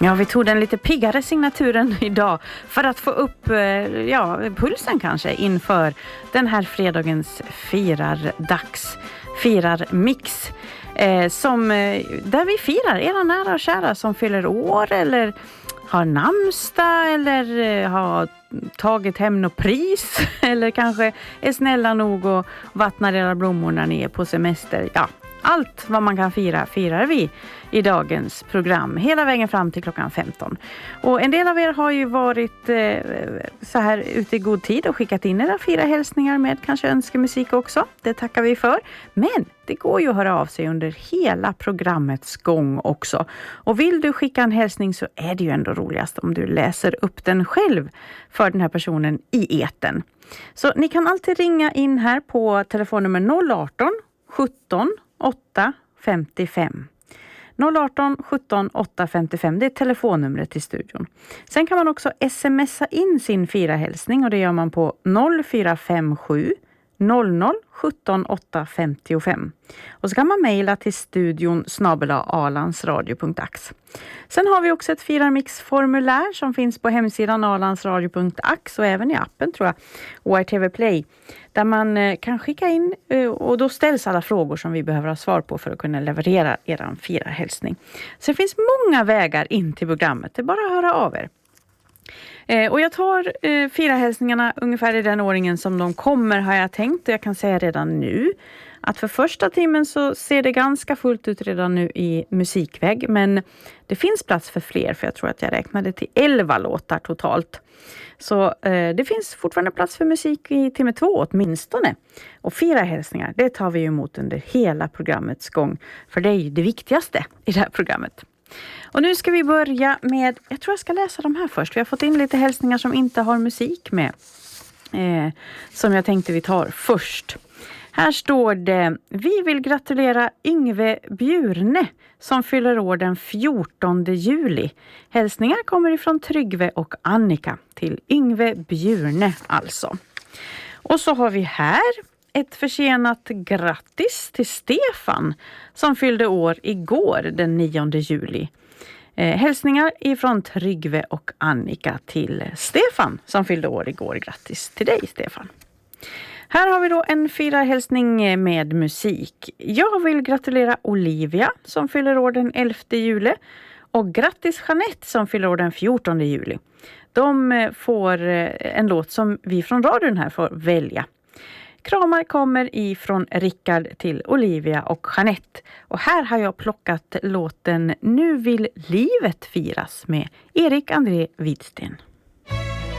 Ja, vi tog den lite piggare signaturen idag för att få upp pulsen kanske inför den här fredagens firarmix. Där vi firar era nära och kära som fyller år eller har namnsdag eller har tagit hem något pris eller kanske är snälla nog och vattnar era blommor när ni är på semester. Ja, allt vad man kan firar vi i dagens program hela vägen fram till klockan 15. Och en del av er har ju varit så här ute i god tid och skickat in era firahälsningar med kanske önskemusik också. Det tackar vi för. Men det går ju att höra av sig under hela programmets gång också. Och vill du skicka en hälsning så är det ju ändå roligast om du läser upp den själv för den här personen i etern. Så ni kan alltid ringa in här på telefonnummer 018 17 8 55. 018 17 8 55, det är telefonnumret till studion. Sen kan man också smsa in sin firahälsning och det gör man på 0457 00 17 8 55. Och så kan man mejla till studion @alansradio.ax. Sen har vi också ett firarmix-formulär som finns på hemsidan alansradio.ax och även i appen tror jag, ORTV Play. Där man kan skicka in och då ställs alla frågor som vi behöver ha svar på för att kunna leverera eran firarhälsning. Så det finns många vägar in till programmet, det är bara att höra av er. Och jag tar firahälsningarna ungefär i den ordningen som de kommer har jag tänkt. Och jag kan säga redan nu att för första timmen så ser det ganska fullt ut redan nu i musikväg. Men det finns plats för fler för jag tror att jag räknade till 11 låtar totalt. Så det finns fortfarande plats för musik i timme 2 åtminstone. Och firahälsningar, det tar vi emot under hela programmets gång. För det är ju det viktigaste i det här programmet. Och nu ska vi börja med, jag tror jag ska läsa de här först. Vi har fått in lite hälsningar som inte har musik med. Som jag tänkte vi tar först. Här står det, vi vill gratulera Yngve Bjurne som fyller år den 14 juli. Hälsningar kommer ifrån Tryggve och Annika till Yngve Bjurne alltså. Och så har vi här ett försenat grattis till Stefan som fyllde år igår den 9 juli. Hälsningar ifrån Tryggve och Annika till Stefan som fyllde år igår. Grattis till dig Stefan. Här har vi då en firarhälsning med musik. Jag vill gratulera Olivia som fyller år den 11 juli. Och grattis Jeanette som fyller år den 14 juli. De får en låt som vi från radion här får välja. Kramar kommer ifrån Rickard till Olivia och Jeanette. Och här har jag plockat låten Nu vill livet firas med Erik André Widsten.